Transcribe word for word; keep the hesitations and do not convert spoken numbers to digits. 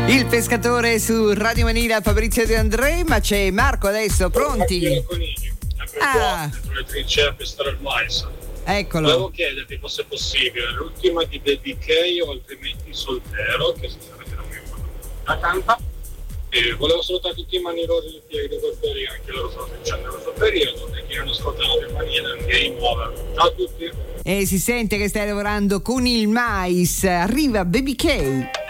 Il pescatore su Radio Manila, Fabrizio De André, ma c'è Marco adesso, pronti? Ah, le trincee a pestare il mais. Eccolo. Volevo chiederti fosse possibile l'ultima di Baby K o altrimenti Soltero, che sinceramente non mi ricordo la canta. E volevo salutare tutti i manirosi di piedi del periodo, anche loro stanno facendo questo periodo, e chi non ascolta la mia nel game over. Ciao a tutti. E si sente che stai lavorando con il mais. Arriva Baby K.